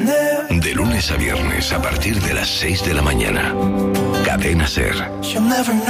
De lunes a viernes a partir de las 6 de la mañana. Cadena SER.